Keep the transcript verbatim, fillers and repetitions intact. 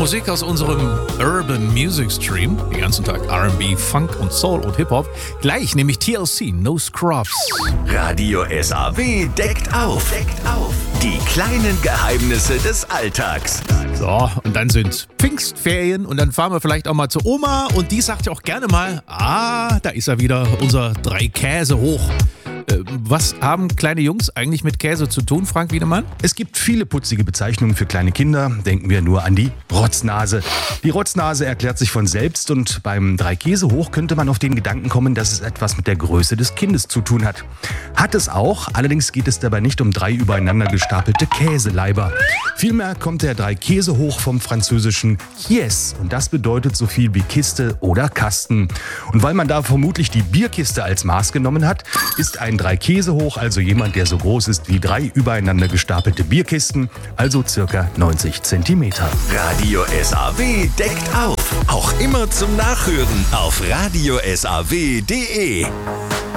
Musik aus unserem Urban Music Stream. Den ganzen Tag R and B, Funk und Soul und Hip-Hop. Gleich nämlich T L C, No Scrubs. Radio S A W deckt auf. Deckt auf. Die kleinen Geheimnisse des Alltags. So, und dann sind Pfingstferien und dann fahren wir vielleicht auch mal zur Oma und die sagt ja auch gerne mal, ah, da ist er wieder, unser drei Käse hoch. Was haben kleine Jungs eigentlich mit Käse zu tun, Frank Wiedemann? Es gibt viele putzige Bezeichnungen für kleine Kinder. Denken wir nur an die Rotznase. Die Rotznase erklärt sich von selbst und beim Drei Käse hoch könnte man auf den Gedanken kommen, dass es etwas mit der Größe des Kindes zu tun hat. Hat es auch, allerdings geht es dabei nicht um drei übereinander gestapelte Käseleiber. Vielmehr kommt der Drei Käse hoch vom französischen Caisse und das bedeutet so viel wie Kiste oder Kasten. Und weil man da vermutlich die Bierkiste als Maß genommen hat, ist ein Drei Käse hoch also jemand, der so groß ist wie drei übereinander gestapelte Bierkisten, also circa neunzig Zentimeter. Radio S A W deckt auf. Auch immer zum Nachhören auf radio s a w punkt d e.